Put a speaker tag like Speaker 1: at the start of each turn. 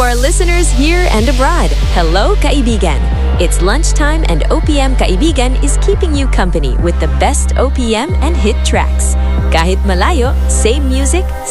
Speaker 1: our listeners here and abroad, hello kaibigan! It's lunchtime and OPM Kaibigan is keeping you company with the best OPM and hit tracks. Kahit malayo, same music,